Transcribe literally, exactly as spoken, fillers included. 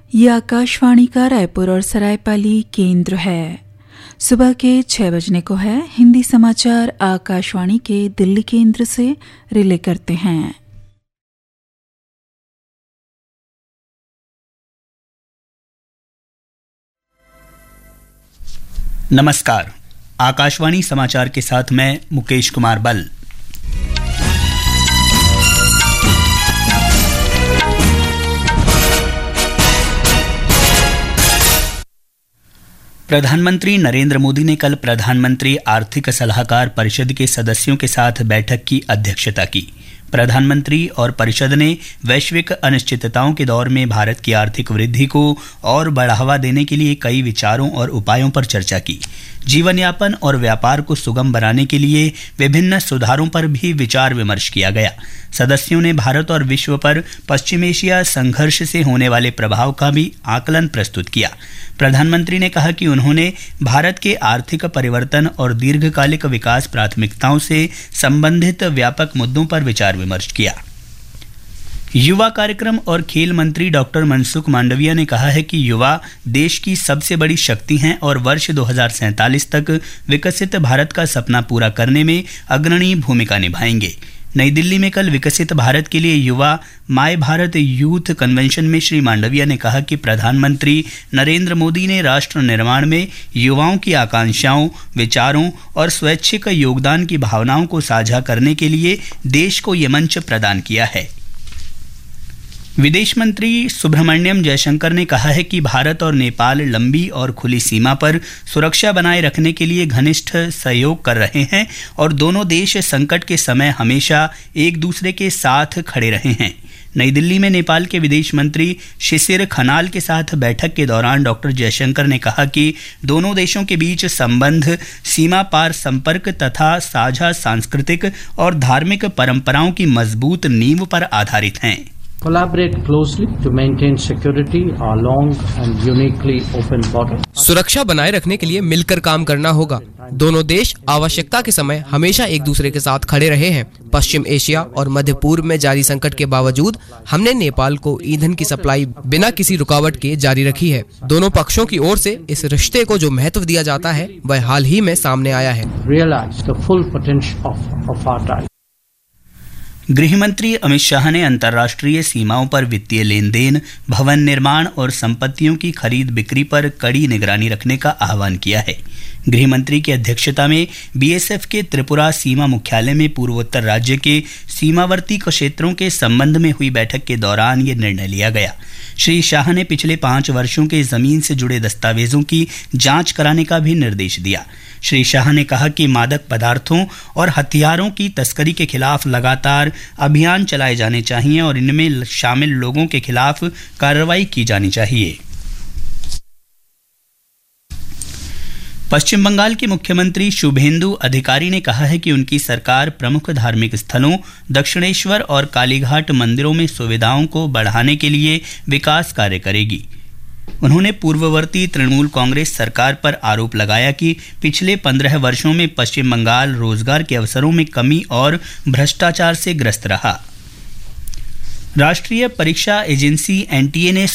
ये आकाशवाणी का रायपुर और सरायपाली केंद्र है। सुबह के छह बजने को है। हिंदी समाचार आकाशवाणी के दिल्ली केंद्र से रिले करते हैं। नमस्कार, आकाशवाणी समाचार के साथ मैं मुकेश कुमार बल। प्रधानमंत्री नरेंद्र मोदी ने कल प्रधानमंत्री आर्थिक सलाहकार परिषद के सदस्यों के साथ बैठक की अध्यक्षता की। प्रधानमंत्री और परिषद ने वैश्विक अनिश्चितताओं के दौर में भारत की आर्थिक वृद्धि को और बढ़ावा देने के लिए कई विचारों और उपायों पर चर्चा की। जीवन यापन और व्यापार को सुगम बनाने के लिए विभिन्न सुधारों पर भी विचार विमर्श किया गया। सदस्यों ने भारत और विश्व पर पश्चिम एशिया संघर्ष से होने वाले प्रभाव का भी आकलन प्रस्तुत किया। प्रधानमंत्री ने कहा कि उन्होंने भारत के आर्थिक परिवर्तन और दीर्घकालिक विकास प्राथमिकताओं से संबंधित व्यापक मुद्दों पर विचार विमर्श किया। युवा कार्यक्रम और खेल मंत्री डॉक्टर मनसुख मांडविया ने कहा है कि युवा देश की सबसे बड़ी शक्ति हैं और वर्ष दो हज़ार सैंतालीस तक विकसित भारत का सपना पूरा करने में अग्रणी भूमिका निभाएंगे। नई दिल्ली में कल विकसित भारत के लिए युवा माय भारत यूथ कन्वेंशन में श्री मांडविया ने कहा कि प्रधानमंत्री नरेंद्र मोदी ने राष्ट्र निर्माण में युवाओं की आकांक्षाओं, विचारों और स्वैच्छिक योगदान की भावनाओं को साझा करने के लिए देश को ये मंच प्रदान किया है। विदेश मंत्री सुब्रमण्यम जयशंकर ने कहा है कि भारत और नेपाल लंबी और खुली सीमा पर सुरक्षा बनाए रखने के लिए घनिष्ठ सहयोग कर रहे हैं और दोनों देश संकट के समय हमेशा एक दूसरे के साथ खड़े रहे हैं। नई दिल्ली में नेपाल के विदेश मंत्री शिशिर खनाल के साथ बैठक के दौरान डॉक्टर जयशंकर ने कहा कि दोनों देशों के बीच संबंध सीमा पार संपर्क तथा साझा सांस्कृतिक और धार्मिक परंपराओं की मजबूत नींव पर आधारित हैं। Collaborate closely to maintain security along and uniquely open border. सुरक्षा बनाए रखने के लिए मिलकर काम करना होगा। दोनों देश आवश्यकता के समय हमेशा एक दूसरे के साथ खड़े रहे हैं। पश्चिम एशिया और मध्य पूर्व में जारी संकट के बावजूद हमने नेपाल को ईंधन की सप्लाई बिना किसी रुकावट के जारी रखी है। दोनों पक्षों की ओर से इस रिश्ते को जो महत्व दिया जाता है वह हाल ही में सामने आया है। Realize the full potential of, of our ties. गृहमंत्री अमित शाह ने अंतर्राष्ट्रीय सीमाओं पर वित्तीय लेन देन, भवन निर्माण और संपत्तियों की खरीद बिक्री पर कड़ी निगरानी रखने का आह्वान किया है। गृहमंत्री की अध्यक्षता में बीएसएफ के त्रिपुरा सीमा मुख्यालय में पूर्वोत्तर राज्य के सीमावर्ती क्षेत्रों के संबंध में हुई बैठक के दौरान ये निर्णय लिया गया। श्री शाह ने पिछले पांच वर्षों के जमीन से जुड़े दस्तावेजों की जांच कराने का भी निर्देश दिया। श्री शाह ने कहा कि मादक पदार्थों और हथियारों की तस्करी के खिलाफ लगातार अभियान चलाए जाने चाहिए और इनमें शामिल लोगों के खिलाफ कार्रवाई की जानी चाहिए। पश्चिम बंगाल के मुख्यमंत्री शुभेंदु अधिकारी ने कहा है कि उनकी सरकार प्रमुख धार्मिक स्थलों, दक्षिणेश्वर और कालीघाट मंदिरों में सुविधाओं को बढ़ाने के लिए विकास कार्य करेगी। उन्होंने पूर्ववर्ती तृणमूल कांग्रेस सरकार पर आरोप लगाया कि पिछले पंद्रह वर्षों में पश्चिम बंगाल रोजगार के अवसरों में कमी और भ्रष्टाचार से ग्रस्त रहा। राष्ट्रीय परीक्षा एजेंसी एनटीए ने